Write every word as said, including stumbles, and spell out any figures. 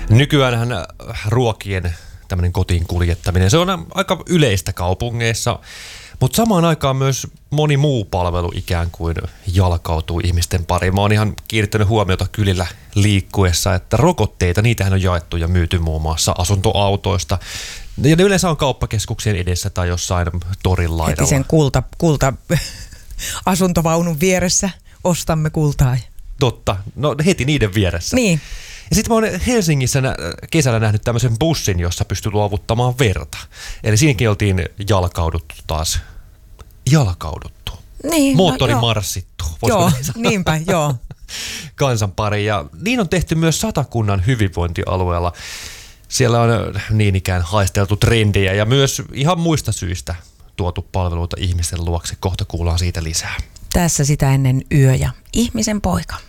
Nykyäänhän ruokien tämmöinen kotiin kuljettaminen, se on aika yleistä kaupungeissa, mutta samaan aikaan myös moni muu palvelu ikään kuin jalkautuu ihmisten pariin. Mä oon ihan kiinnittänyt huomiota kylillä liikkuessa, että rokotteita, niitähän on jaettu ja myyty muun muassa asuntoautoista. Ja ne yleensä on kauppakeskuksien edessä tai jossain torin laidalla. Heti sen kulta, kulta asuntovaunun vieressä ostamme kultaa. Totta, no heti niiden vieressä. Niin. Ja sitten mä oon Helsingissä nä- kesällä nähnyt tämmöisen bussin, jossa pystyy luovuttamaan verta. Eli siinäkin oltiin jalkauduttu taas. Jalkauduttu. Niin, Moottori no, marssittu. Joo, niinpä, joo. Kansan pari. Ja niin on tehty myös Satakunnan hyvinvointialueella. Siellä on niin ikään haisteltu trendiä ja myös ihan muista syistä tuotu palveluita ihmisten luokse. Kohta kuullaan siitä lisää. Tässä sitä ennen yö ja ihmisen poika.